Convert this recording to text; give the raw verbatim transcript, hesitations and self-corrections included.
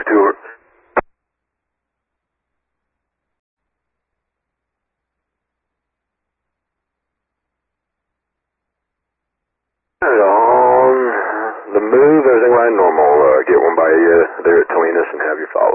Tour. On the move, everything right normal. Uh, get one by you there at Tolenis and have your follow.